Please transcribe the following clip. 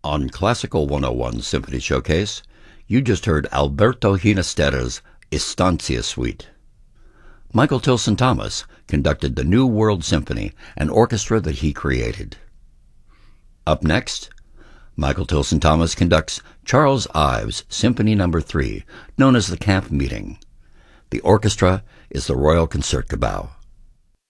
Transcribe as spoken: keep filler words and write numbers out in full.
On Classical one oh one Symphony Showcase, you just heard Alberto Ginastera's Estancia Suite. Michael Tilson Thomas conducted the New World Symphony, an orchestra that he created. Up next, Michael Tilson Thomas conducts Charles Ives Symphony Number three, known as the Camp Meeting. The orchestra is the Royal Concertgebouw.